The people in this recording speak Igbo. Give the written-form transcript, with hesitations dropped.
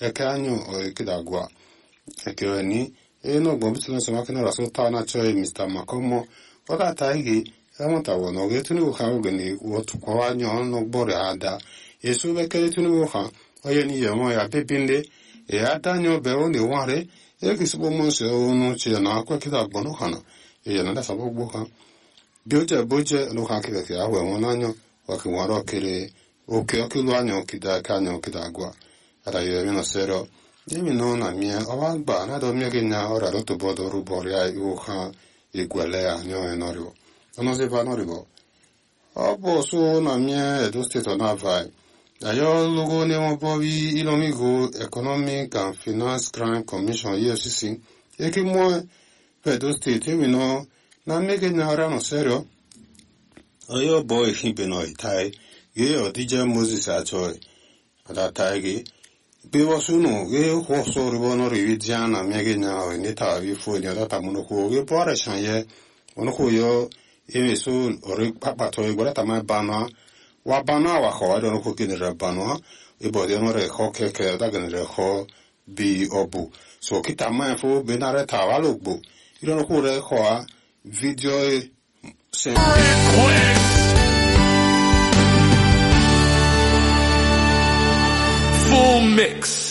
eke anyo o ekidagwa ekeni no gbo bitlo so makina raso ta na choi Mr. Makomo oda taigi amata wono ge tunu ha ogeni wotu kwa anyo no gbore ada yesu bekele tunu ha oyeni yemo ya bebinde adanyo be oni ware ekisibo monse onu chi na akwa kidagbo no hana na da sabo gbo ha boje lo ha kire ke awe won anyo wa ki waro kire oke lu anyo kidagwa ada ye no sero Dimi no na mie awagba na do mie genya ora roto bodo ruboria ha igwele anyo enorio ono se va noribo obo so na mie Edo State na vai ayo logo ne mo bobi ilomigo Economic and Finance Crime Commission EFCC mo Edo State mi no na mie genya ora no serio ayo boy hibe no itai ye o DJ Moses achoy ada taigi Bewa suno, ho so ribono rividiana, miagina, neta, vifu, data monoco, pore shanye, monoco yo, emesul, or papato, guarata my bana, wabana, waho, I don't know cooking in a banoa, a body on a hoke, dagan a ho, be obu. So kita mindful, benareta, alugbo. You don't know who they hoa, video, full mix.